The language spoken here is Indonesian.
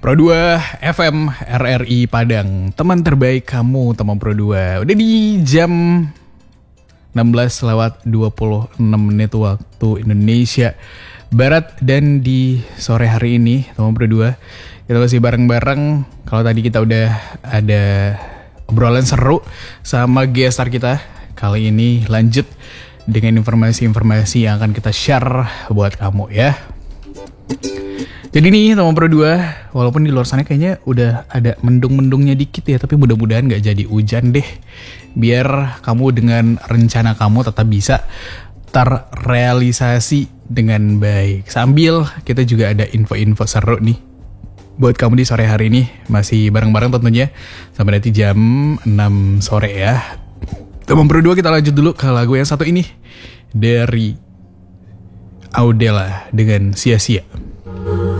Pro 2 FM RRI Padang, teman terbaik kamu, teman Pro 2. Udah di jam 16:26 waktu Indonesia Barat. Dan di sore hari ini, teman Pro 2, kita masih bareng-bareng. Kalau tadi kita udah ada obrolan seru sama guest star kita, kali ini lanjut dengan informasi-informasi yang akan kita share buat kamu ya. Jadi nih teman Pro 2, walaupun di luar sana kayaknya udah ada mendung-mendungnya dikit ya, tapi mudah-mudahan gak jadi hujan deh. Biar kamu dengan rencana kamu tetap bisa terrealisasi dengan baik. Sambil kita juga ada info-info seru nih buat kamu di sore hari ini. Masih bareng-bareng tentunya sampai nanti jam 6 sore ya. Teman Pro 2, kita lanjut dulu ke lagu yang satu ini dari Audela dengan Sia-Sia.